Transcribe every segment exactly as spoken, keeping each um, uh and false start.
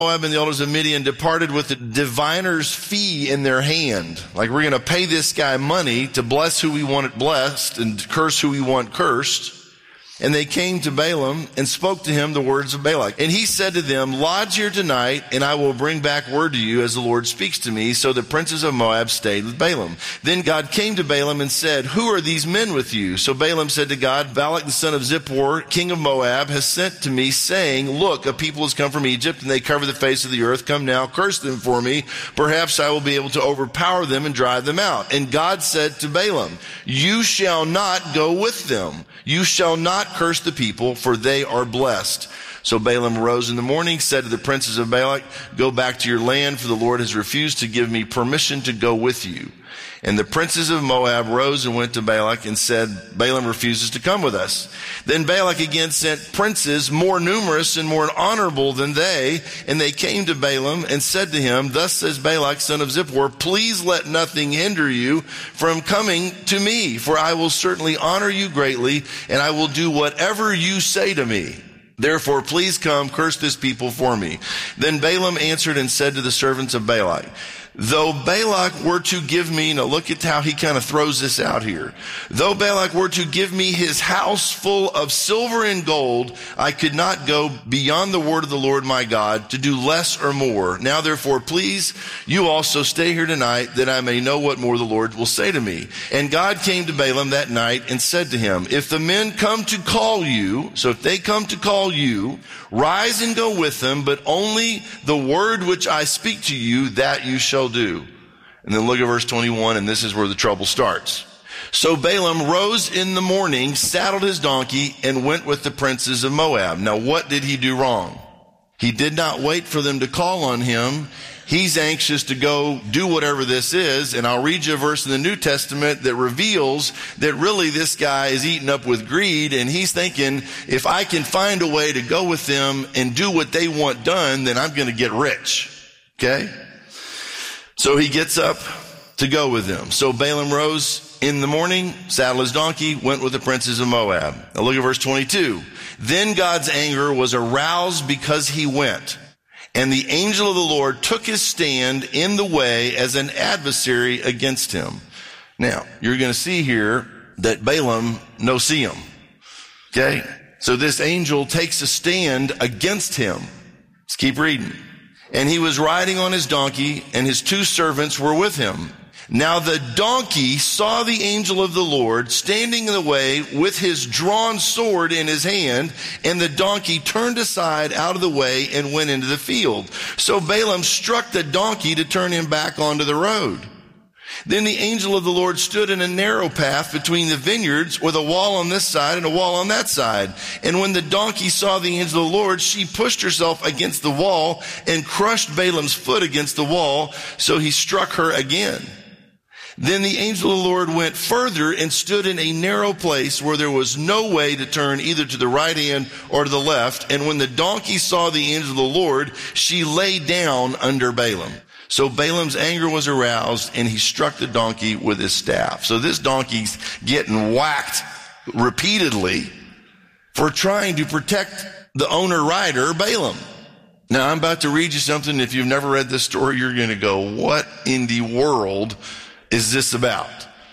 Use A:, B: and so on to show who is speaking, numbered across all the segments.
A: Moab and the elders of Midian departed with the diviner's fee in their hand. Like, we're going to pay this guy money to bless who we want blessed and curse who we want cursed. And they came to Balaam and spoke to him the words of Balak. And he said to them, lodge here tonight, and I will bring back word to you as the Lord speaks to me. So the princes of Moab stayed with Balaam. Then God came to Balaam and said, who are these men with you? So Balaam said to God, Balak the son of Zippor, king of Moab, has sent to me, saying, look, a people has come from Egypt, and they cover the face of the earth. Come now, curse them for me. Perhaps I will be able to overpower them and drive them out. And God said to Balaam, you shall not go with them. You shall not curse the people, for they are blessed. So Balaam arose in the morning, said to the princes of Balak, go back to your land, for the Lord has refused to give me permission to go with you. And the princes of Moab rose and went to Balak and said, Balaam refuses to come with us. Then Balak again sent princes more numerous and more honorable than they, and they came to Balaam and said to him, thus says Balak, son of Zippor, please let nothing hinder you from coming to me, for I will certainly honor you greatly, and I will do whatever you say to me. Therefore, please come, curse this people for me. Then Balaam answered and said to the servants of Balak, though Balak were to give me, now look at how he kind of throws this out here. Though Balak were to give me his house full of silver and gold, I could not go beyond the word of the Lord my God to do less or more. Now therefore, please, you also stay here tonight, that I may know what more the Lord will say to me. And God came to Balaam that night and said to him, if the men come to call you, so if they come to call you, rise and go with them, but only the word which I speak to you, that you shall do. And then look at verse twenty-one, and this is where the trouble starts. So Balaam rose in the morning, saddled his donkey, and went with the princes of Moab. Now what did he do wrong? He did not wait for them to call on him. He's anxious to go do whatever this is. And I'll read you a verse in the New Testament that reveals that really this guy is eaten up with greed. And he's thinking, if I can find a way to go with them and do what they want done, then I'm going to get rich. Okay? So he gets up to go with them. So Balaam rose in the morning, saddled his donkey, went with the princes of Moab. Now look at verse twenty-two. Then God's anger was aroused because he went. And the angel of the Lord took his stand in the way as an adversary against him. Now, you're going to see here that Balaam no see him. Okay? So this angel takes a stand against him. Let's keep reading. And he was riding on his donkey, and his two servants were with him. Now the donkey saw the angel of the Lord standing in the way with his drawn sword in his hand, and the donkey turned aside out of the way and went into the field. So Balaam struck the donkey to turn him back onto the road. Then the angel of the Lord stood in a narrow path between the vineyards, with a wall on this side and a wall on that side. And when the donkey saw the angel of the Lord, she pushed herself against the wall and crushed Balaam's foot against the wall, so he struck her again. Then the angel of the Lord went further and stood in a narrow place where there was no way to turn either to the right hand or to the left. And when the donkey saw the angel of the Lord, she lay down under Balaam. So Balaam's anger was aroused, and he struck the donkey with his staff. So this donkey's getting whacked repeatedly for trying to protect the owner rider, Balaam. Now I'm about to read you something. If you've never read this story, you're going to go, what in the world is this about?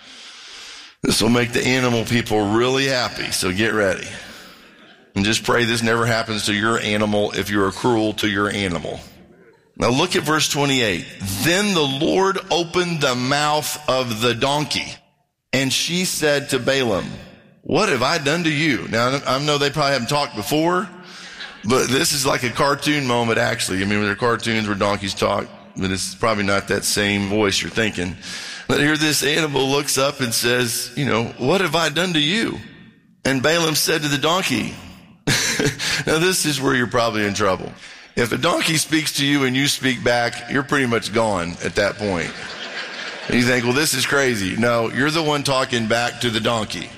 A: This will make the animal people really happy, so get ready. And just pray this never happens to your animal if you're cruel to your animal. Now look at verse twenty-eight. Then the Lord opened the mouth of the donkey, and she said to Balaam, what have I done to you? Now I know they probably haven't talked before, but this is like a cartoon moment actually. I mean, there are cartoons where donkeys talk, but it's probably not that same voice you're thinking. But here this animal looks up and says, you know, what have I done to you? And Balaam said to the donkey, now this is where you're probably in trouble. If a donkey speaks to you and you speak back, you're pretty much gone at that point. And you think, well, this is crazy. No, you're the one talking back to the donkey.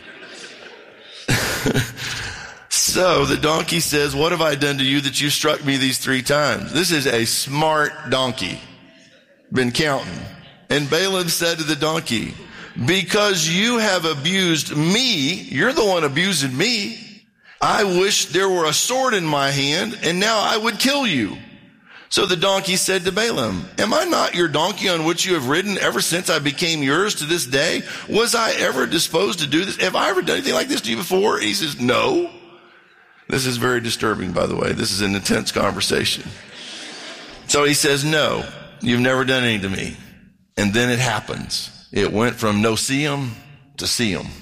A: So the donkey says, what have I done to you that you struck me these three times? This is a smart donkey. Been counting. And Balaam said to the donkey, because you have abused me, you're the one abusing me. I wish there were a sword in my hand, and now I would kill you. So the donkey said to Balaam, am I not your donkey on which you have ridden ever since I became yours to this day? Was I ever disposed to do this? Have I ever done anything like this to you before? He says, no. This is very disturbing, by the way. This is an intense conversation. So he says, no, you've never done anything to me. And then it happens. It went from no see him to see him.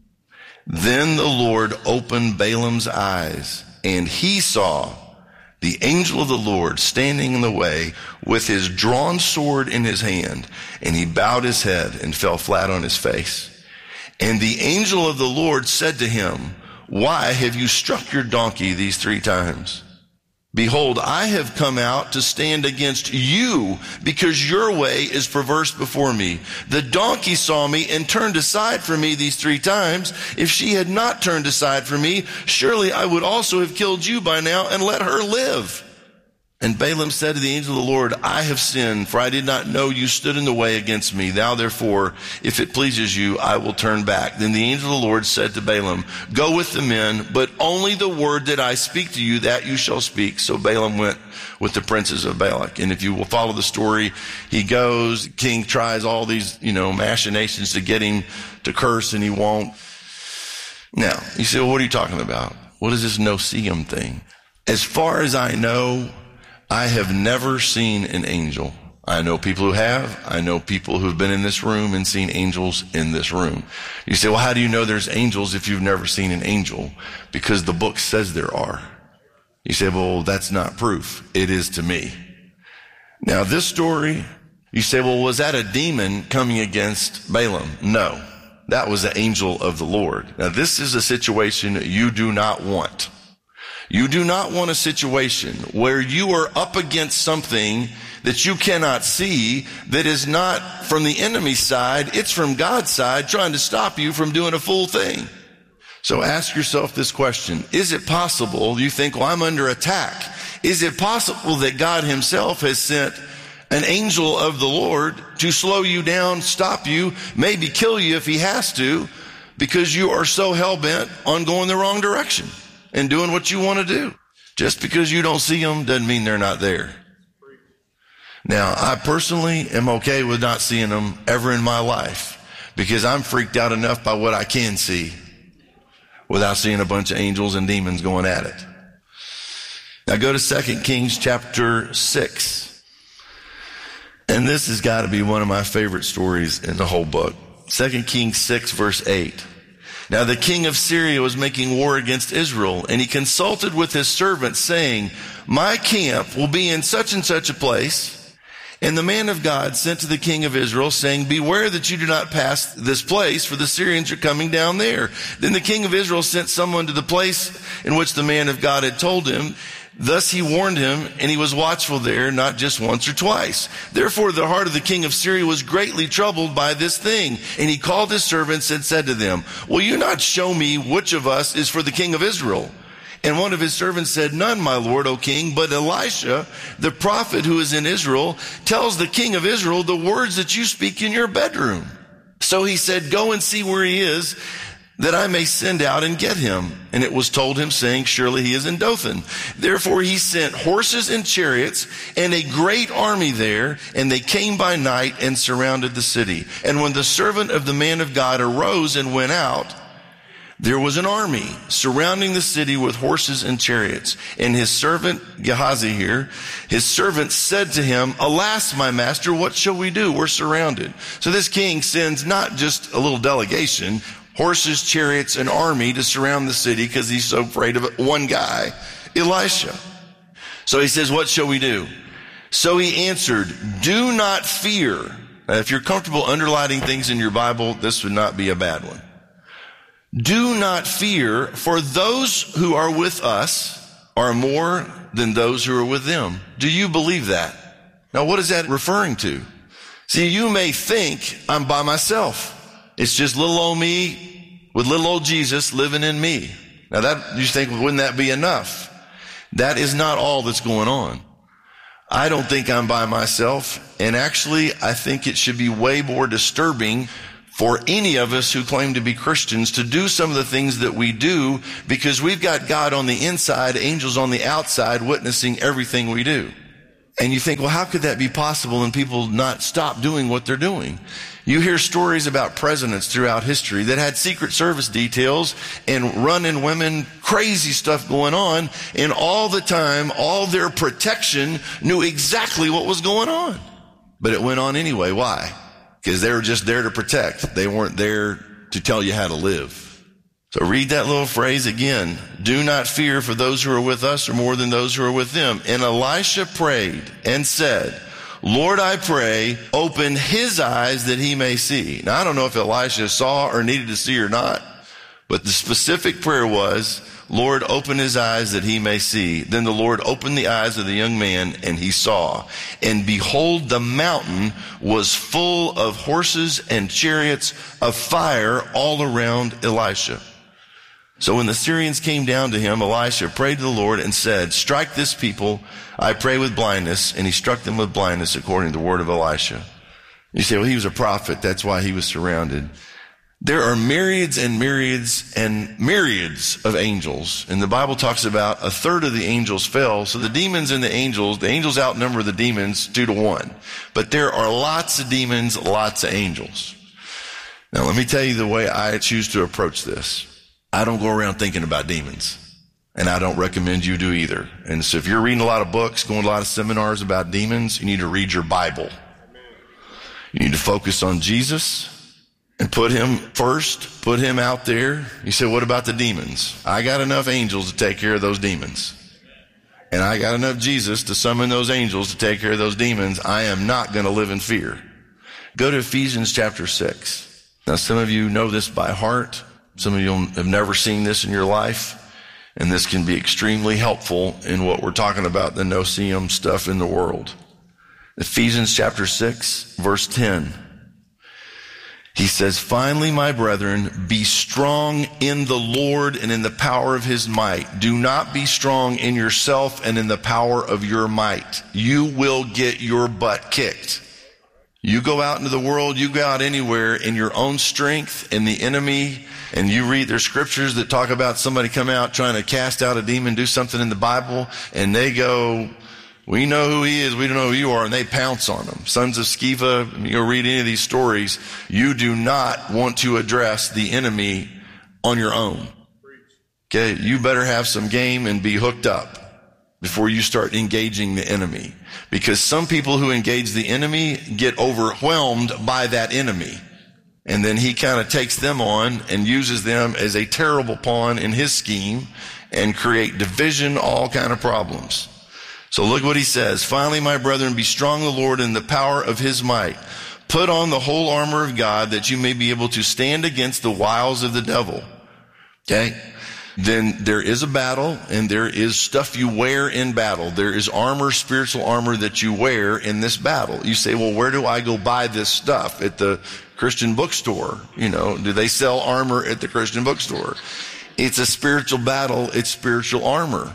A: Then the Lord opened Balaam's eyes, and he saw the angel of the Lord standing in the way with his drawn sword in his hand, and he bowed his head and fell flat on his face. And the angel of the Lord said to him, why have you struck your donkey these three times? Behold, I have come out to stand against you because your way is perverse before me. The donkey saw me and turned aside from me these three times. If she had not turned aside from me, surely I would also have killed you by now and let her live. And Balaam said to the angel of the Lord, I have sinned, for I did not know you stood in the way against me. Now therefore, if it pleases you, I will turn back. Then the angel of the Lord said to Balaam, go with the men, but only the word that I speak to you, that you shall speak. So Balaam went with the princes of Balak. And if you will follow the story, he goes, the king tries all these, you know, machinations to get him to curse, and he won't. Now, you say, well, what are you talking about? What is this no-see him thing? As far as I know, I have never seen an angel. I know people who have. I know people who've been in this room and seen angels in this room. You say, well, how do you know there's angels if you've never seen an angel? Because the book says there are. You say, well, that's not proof. It is to me. Now, this story, you say, well, was that a demon coming against Balaam? No, that was the angel of the Lord. Now, this is a situation you do not want. You do not want a situation where you are up against something that you cannot see, that is not from the enemy's side, it's from God's side trying to stop you from doing a full thing. So ask yourself this question. Is it possible, you think, well, I'm under attack. Is it possible that God himself has sent an angel of the Lord to slow you down, stop you, maybe kill you if he has to, because you are so hell-bent on going the wrong direction and doing what you want to do? Just because you don't see them doesn't mean they're not there. Now, I personally am okay with not seeing them ever in my life because I'm freaked out enough by what I can see without seeing a bunch of angels and demons going at it. Now go to Second Kings chapter six. And this has got to be one of my favorite stories in the whole book. Second Kings six verse eight. Now the king of Syria was making war against Israel, and he consulted with his servants, saying, my camp will be in such and such a place. And the man of God sent to the king of Israel, saying, beware that you do not pass this place, for the Syrians are coming down there. Then the king of Israel sent someone to the place in which the man of God had told him. Thus he warned him, and he was watchful there, not just once or twice. Therefore the heart of the king of Syria was greatly troubled by this thing. And he called his servants and said to them, will you not show me which of us is for the king of Israel? And one of his servants said, none, my lord, O king, but Elisha, the prophet who is in Israel, tells the king of Israel the words that you speak in your bedroom. So he said, go and see where he is, that I may send out and get him. And it was told him, saying, surely he is in Dothan. Therefore he sent horses and chariots and a great army there, and they came by night and surrounded the city. And when the servant of the man of God arose and went out, there was an army surrounding the city with horses and chariots. And his servant, Gehazi here, his servant said to him, alas, my master, what shall we do? We're surrounded. So this king sends not just a little delegation, horses, chariots, an army to surround the city because he's so afraid of one guy, Elisha. So he says, what shall we do? So he answered, do not fear. Now, if you're comfortable underlining things in your Bible, this would not be a bad one. Do not fear, for those who are with us are more than those who are with them. Do you believe that? Now, what is that referring to? See, you may think I'm by myself. It's just little old me with little old Jesus living in me. Now that, you think, wouldn't that be enough? That is not all that's going on. I don't think I'm by myself. And actually, I think it should be way more disturbing for any of us who claim to be Christians to do some of the things that we do, because we've got God on the inside, angels on the outside, witnessing everything we do. And you think, well, how could that be possible and people not stop doing what they're doing? You hear stories about presidents throughout history that had Secret Service details and running women, crazy stuff going on, and all the time, all their protection knew exactly what was going on. But it went on anyway. Why? Because they were just there to protect. They weren't there to tell you how to live. So read that little phrase again. Do not fear, for those who are with us are more than those who are with them. And Elisha prayed and said, Lord, I pray, open his eyes that he may see. Now, I don't know if Elisha saw or needed to see or not, but the specific prayer was, Lord, open his eyes that he may see. Then the Lord opened the eyes of the young man, and he saw. And behold, the mountain was full of horses and chariots of fire all around Elisha. So when the Syrians came down to him, Elisha prayed to the Lord and said, strike this people, I pray, with blindness. And he struck them with blindness according to the word of Elisha. You say, well, he was a prophet. That's why he was surrounded. There are myriads and myriads and myriads of angels. And the Bible talks about a third of the angels fell. So the demons and the angels, the angels outnumber the demons two to one. But there are lots of demons, lots of angels. Now, let me tell you the way I choose to approach this. I don't go around thinking about demons, and I don't recommend you do either. And so if you're reading a lot of books, going to a lot of seminars about demons, you need to read your Bible. You need to focus on Jesus and put him first, put him out there. You say, what about the demons? I got enough angels to take care of those demons. And I got enough Jesus to summon those angels to take care of those demons. I am not going to live in fear. Go to Ephesians chapter six. Now, some of you know this by heart. Some of you have never seen this in your life, and this can be extremely helpful in what we're talking about, the no-see-um stuff in the world. Ephesians chapter six, verse ten. He says, finally, my brethren, be strong in the Lord and in the power of his might. Do not be strong in yourself and in the power of your might. You will get your butt kicked. You go out into the world, you go out anywhere in your own strength, and the enemy, and you read, there's scriptures that talk about somebody come out trying to cast out a demon, do something in the Bible, and they go, we know who he is, we don't know who you are, and they pounce on them. Sons of Sceva, you go read any of these stories, you do not want to address the enemy on your own. Okay, you better have some game and be hooked up before you start engaging the enemy. Because some people who engage the enemy get overwhelmed by that enemy. And then he kind of takes them on and uses them as a terrible pawn in his scheme and create division, all kind of problems. So look what he says. Finally, my brethren, be strong in the Lord and the power of his might. Put on the whole armor of God that you may be able to stand against the wiles of the devil. Okay? Then there is a battle, and there is stuff you wear in battle. There is armor, spiritual armor that you wear in this battle. You say, well, where do I go buy this stuff? At the Christian bookstore. You know, do they sell armor at the Christian bookstore? It's a spiritual battle. It's spiritual armor.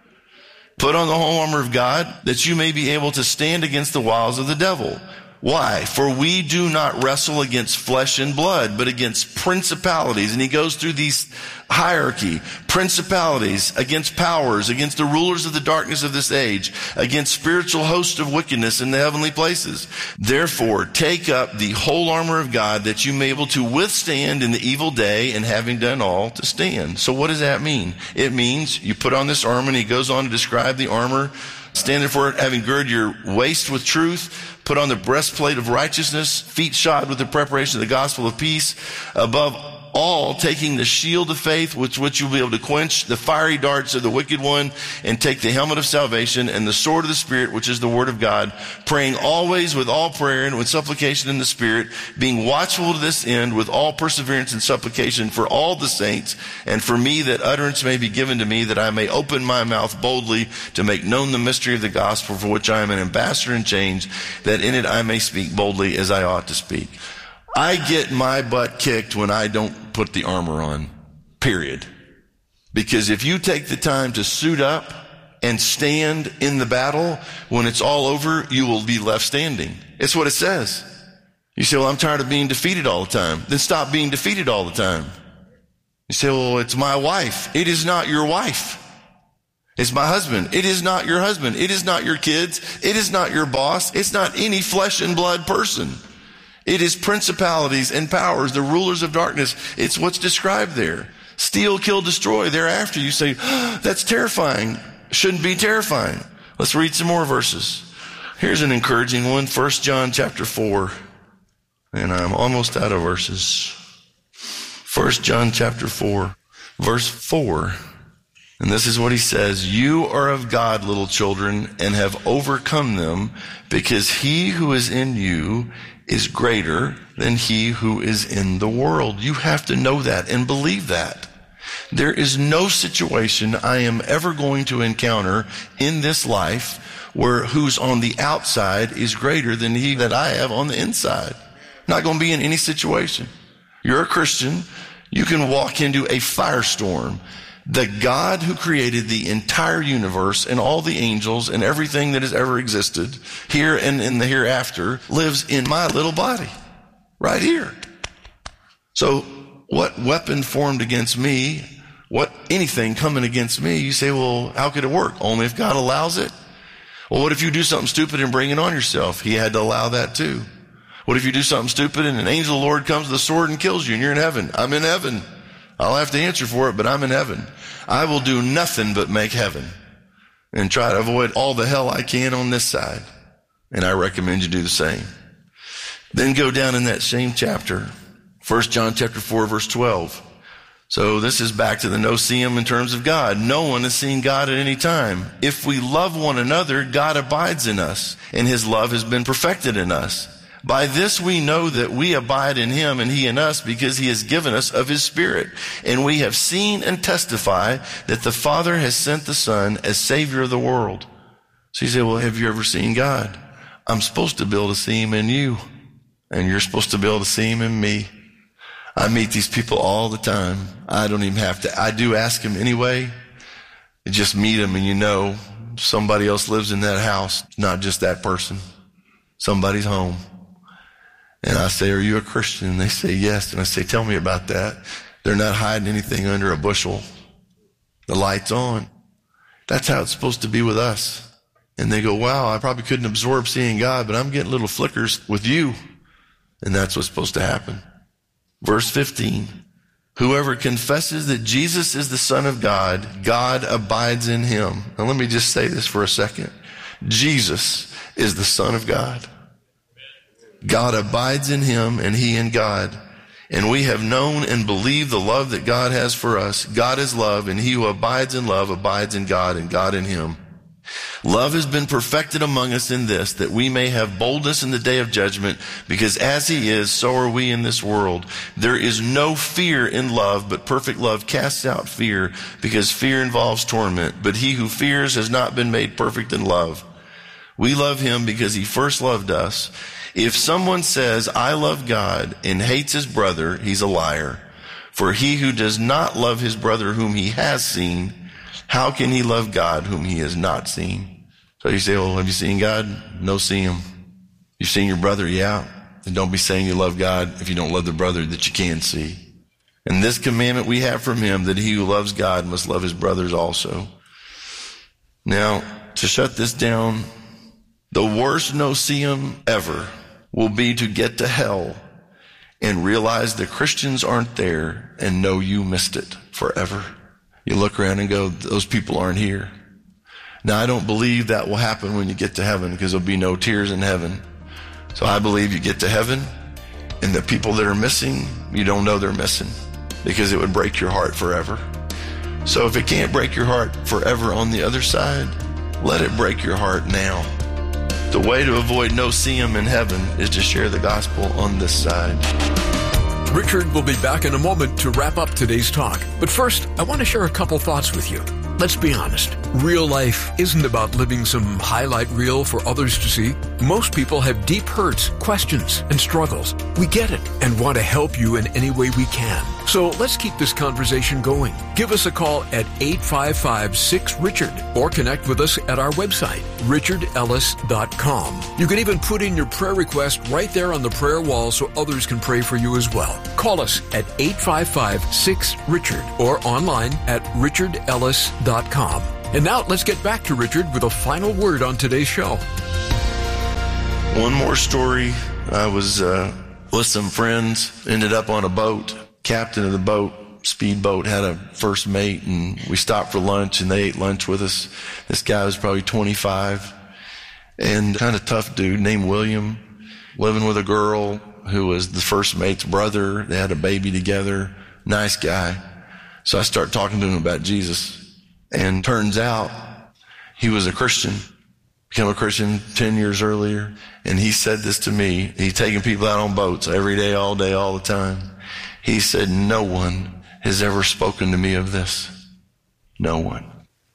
A: Put on the whole armor of God that you may be able to stand against the wiles of the devil. Why? For we do not wrestle against flesh and blood, but against principalities. And he goes through these hierarchy. Principalities, against powers, against the rulers of the darkness of this age, against spiritual hosts of wickedness in the heavenly places. Therefore, take up the whole armor of God that you may be able to withstand in the evil day, and having done all, to stand. So what does that mean? It means you put on this armor, and he goes on to describe the armor. Stand therefore, having girded your waist with truth, put on the breastplate of righteousness, feet shod with the preparation of the gospel of peace, above all taking the shield of faith, with which you'll be able to quench the fiery darts of the wicked one, and take the helmet of salvation and the sword of the Spirit, which is the word of God, praying always with all prayer and with supplication in the Spirit, being watchful to this end with all perseverance and supplication for all the saints, and for me, that utterance may be given to me, that I may open my mouth boldly to make known the mystery of the gospel, for which I am an ambassador in chains, that in it I may speak boldly as I ought to speak. I get my butt kicked when I don't put the armor on, period. Because if you take the time to suit up and stand in the battle, when it's all over, you will be left standing. It's what it says. You say, well, I'm tired of being defeated all the time. Then stop being defeated all the time. You say, well, it's my wife. It is not your wife. It's my husband. It is not your husband. It is not your kids. It is not your boss. It's not any flesh and blood person. It is principalities and powers, the rulers of darkness. It's what's described there. Steal, kill, destroy. Thereafter you say, oh, that's terrifying. Shouldn't be terrifying. Let's read some more verses. Here's an encouraging one. First John chapter four. And I'm almost out of verses. First John chapter four, verse four. And this is what he says. You are of God, little children, and have overcome them, because he who is in you is greater than he who is in the world. You have to know that and believe that. There is no situation I am ever going to encounter in this life where who's on the outside is greater than he that I have on the inside. Not going to be in any situation. You're a Christian. You can walk into a firestorm. The God who created the entire universe and all the angels and everything that has ever existed here and in the hereafter lives in my little body right here. So what weapon formed against me, what anything coming against me, you say, well, how could it work? Only if God allows it. Well, what if you do something stupid and bring it on yourself? He had to allow that too. What if you do something stupid and an angel of the Lord comes with a sword and kills you and you're in heaven? I'm in heaven. I'll have to answer for it, but I'm in heaven. I will do nothing but make heaven and try to avoid all the hell I can on this side. And I recommend you do the same. Then go down in that same chapter, First John chapter four, verse twelve. So this is back to the no-see-um in terms of God. No one has seen God at any time. If we love one another, God abides in us, and his love has been perfected in us. By this we know that we abide in him and he in us, because he has given us of his Spirit. And we have seen and testify that the Father has sent the Son as Savior of the world. So you say, well, have you ever seen God? I'm supposed to be able to see him in you, and you're supposed to be able to see him in me. I meet these people all the time. I don't even have to. I do ask him anyway. You just meet him and you know somebody else lives in that house, not just that person. Somebody's home. And I say, are you a Christian? And they say, yes. And I say, tell me about that. They're not hiding anything under a bushel. The light's on. That's how it's supposed to be with us. And they go, wow, I probably couldn't absorb seeing God, but I'm getting little flickers with you. And that's what's supposed to happen. Verse fifteen, whoever confesses that Jesus is the Son of God, God abides in him. Now let me just say this for a second. Jesus is the Son of God. God abides in him and he in God. And we have known and believed the love that God has for us. God is love, and he who abides in love abides in God and God in him. Love has been perfected among us in this, that we may have boldness in the day of judgment, because as he is, so are we in this world. There is no fear in love, but perfect love casts out fear, because fear involves torment. But he who fears has not been made perfect in love. We love him because he first loved us. If someone says, I love God, and hates his brother, he's a liar. For he who does not love his brother whom he has seen, how can he love God whom he has not seen? So you say, well, have you seen God? No, see him. You've seen your brother? Yeah. Then don't be saying you love God if you don't love the brother that you can see. And this commandment we have from him, that he who loves God must love his brothers also. Now, to shut this down, the worst no-see-um ever will be to get to hell and realize the Christians aren't there and know you missed it forever. You look around and go, those people aren't here. Now, I don't believe that will happen when you get to heaven, because there'll be no tears in heaven. So I believe you get to heaven, and the people that are missing, you don't know they're missing, because it would break your heart forever. So if it can't break your heart forever on the other side, let it break your heart now. The way to avoid no-see-um in heaven is to share the gospel on this side.
B: Richard will be back in a moment to wrap up today's talk. But first, I want to share a couple thoughts with you. Let's be honest. Real life isn't about living some highlight reel for others to see. Most people have deep hurts, questions, and struggles. We get it and want to help you in any way we can. So let's keep this conversation going. Give us a call at eight five five, six, Richard or connect with us at our website, richard ellis dot com. You can even put in your prayer request right there on the prayer wall so others can pray for you as well. Call us at eight five five, six, Richard or online at richard ellis dot com. And now let's get back to Richard with a final word on today's show.
A: One more story. I was uh, with some friends, ended up on a boat. Captain of the boat, speedboat, had a first mate, and we stopped for lunch, and they ate lunch with us. This guy was probably twenty-five, and kind of tough dude named William, living with a girl who was the first mate's brother. They had a baby together. Nice guy. So I start talking to him about Jesus. And turns out he was a Christian, became a Christian ten years earlier. And he said this to me. He's taking people out on boats every day, all day, all the time. He said, no one has ever spoken to me of this. No one.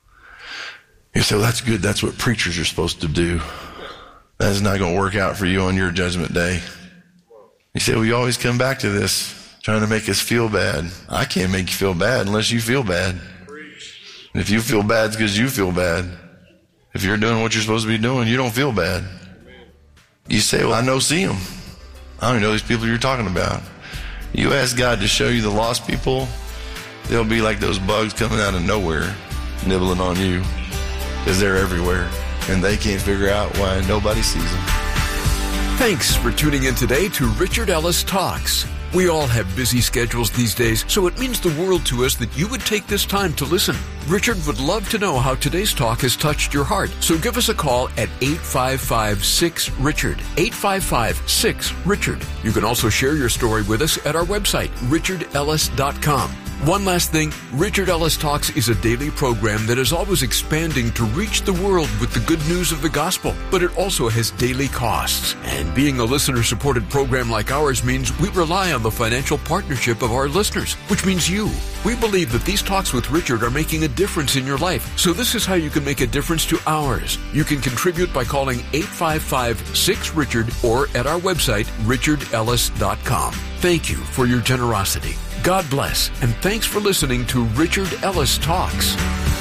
A: You say, well, that's good. That's what preachers are supposed to do. That's not going to work out for you on your judgment day. You say, well, you always come back to this, trying to make us feel bad. I can't make you feel bad unless you feel bad. If you feel bad, it's because you feel bad. If you're doing what you're supposed to be doing, you don't feel bad. You say, well, I know, see them. I don't even know these people you're talking about. You ask God to show you the lost people, they'll be like those bugs coming out of nowhere, nibbling on you, because they're everywhere, and they can't figure out why nobody sees them.
B: Thanks for tuning in today to Richard Ellis Talks. We all have busy schedules these days, so it means the world to us that you would take this time to listen. Richard would love to know how today's talk has touched your heart, so give us a call at eight five five, six, Richard, eight five five, six, Richard. You can also share your story with us at our website, richard ellis dot com. One last thing, Richard Ellis Talks is a daily program that is always expanding to reach the world with the good news of the gospel, but it also has daily costs. And being a listener-supported program like ours means we rely on the financial partnership of our listeners, which means you. We believe that these talks with Richard are making a difference in your life, so this is how you can make a difference to ours. You can contribute by calling eight five five, six, Richard or at our website, richard ellis dot com. Thank you for your generosity. God bless, and thanks for listening to Richard Ellis Talks.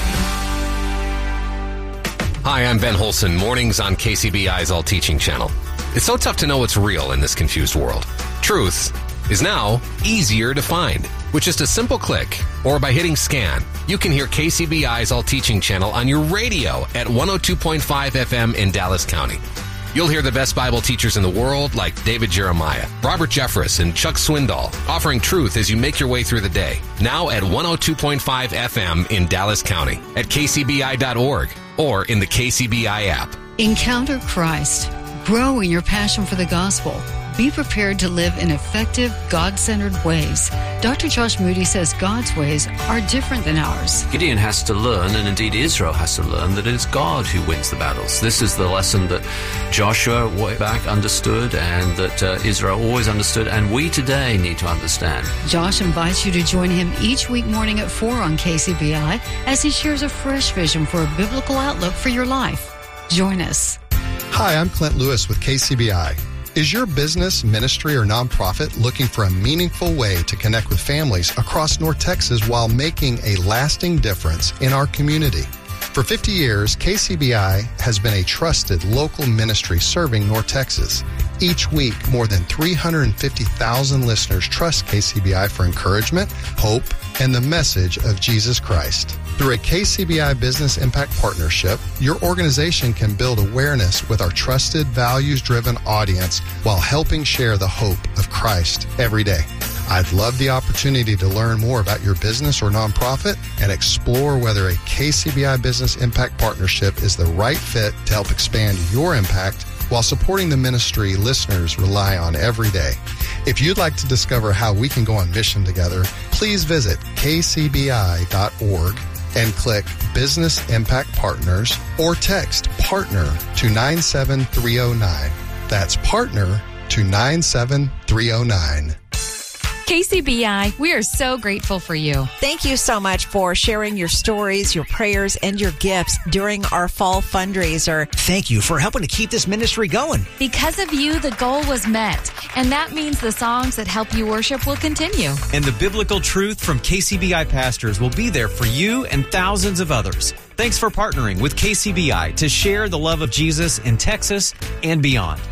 C: Hi, I'm Ben Holson, mornings on K C B I's All Teaching channel. It's so tough to know what's real in this confused world. Truth is now easier to find. With just a simple click, or by hitting scan, you can hear K C B I's All Teaching channel on your radio at one oh two point five F M in Dallas County. You'll hear the best Bible teachers in the world like David Jeremiah, Robert Jeffress, and Chuck Swindoll offering truth as you make your way through the day. Now at one oh two point five F M in Dallas County, at k c b i dot org, or in the K C B I app.
D: Encounter Christ. Grow in your passion for the gospel. Be prepared to live in effective, God-centered ways. Doctor Josh Moody says God's ways are different than ours.
E: Gideon has to learn, and indeed Israel has to learn, that it is God who wins the battles. This is the lesson that Joshua way back understood, and that uh, Israel always understood, and we today need to understand.
D: Josh invites you to join him each week morning at four on K C B I as he shares a fresh vision for a biblical outlook for your life. Join us.
F: Hi, I'm Clint Lewis with K C B I. Is your business, ministry, or nonprofit looking for a meaningful way to connect with families across North Texas while making a lasting difference in our community? For fifty years, K C B I has been a trusted local ministry serving North Texas. Each week, more than three hundred fifty thousand listeners trust K C B I for encouragement, hope, and the message of Jesus Christ. Through a K C B I Business Impact Partnership, your organization can build awareness with our trusted, values-driven audience while helping share the hope of Christ every day. I'd love the opportunity to learn more about your business or nonprofit and explore whether a K C B I Business Impact Partnership is the right fit to help expand your impact while supporting the ministry listeners rely on every day. If you'd like to discover how we can go on mission together, please visit k c b i dot org and click Business Impact Partners or text PARTNER to nine seven three oh nine. That's PARTNER to nine seven three oh nine.
G: K C B I, we are so grateful for you.
H: Thank you so much for sharing your stories, your prayers, and your gifts during our fall fundraiser.
I: Thank you for helping to keep this ministry going.
G: Because of you, the goal was met, and that means the songs that help you worship will continue.
I: And the biblical truth from K C B I pastors will be there for you and thousands of others. Thanks for partnering with K C B I to share the love of Jesus in Texas and beyond.